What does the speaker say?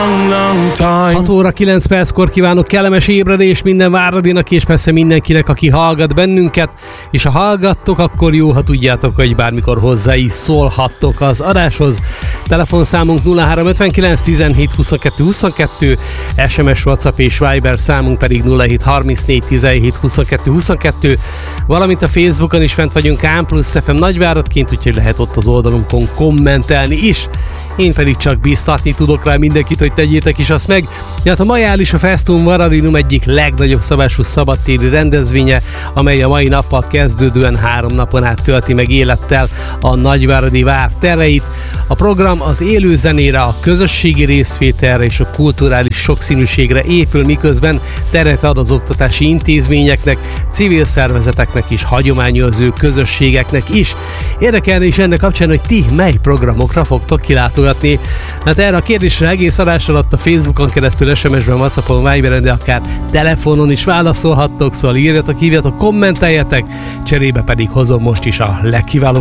6 óra 9 perckor kívánok kellemes ébredést minden Váradinak, és persze mindenkinek, aki hallgat bennünket, és ha hallgattok, akkor jó, ha tudjátok, hogy bármikor hozzá is szólhattok az adáshoz. Telefonszámunk 0359 17 22 22, SMS, WhatsApp és Viber számunk pedig 07 34 17 22 22, valamint a Facebookon is fent vagyunk Ámplusz FM Nagyváradként, úgyhogy lehet ott az oldalunkon kommentelni is. Én pedig csak bíztatni tudok rá mindenkit, hogy tegyétek is azt meg. Hát a Majális a Festum Varadinum egyik legnagyobb szabású szabadtéri rendezvénye, amely a mai nappal kezdődően 3 napon át tölti meg élettel a Nagyváradi Vár tereit. A program az élő zenére, a közösségi részvételre és a kulturális sokszínűségre épül, miközben teret ad az oktatási intézményeknek, civil szervezeteknek és hagyományőrző közösségeknek is. Érdekelne is ennek kapcsán, hogy ti mely programokra fogtok kilátogatni. Hát erre a kérdésre egész adás alatt a Facebookon keresztül, SMS-ben, WhatsAppon, Viberen, de akár telefonon is válaszolhattok, szóval írjatok, hívjatok, kommenteljetek, cserébe pedig hozom most is a legkiválóbb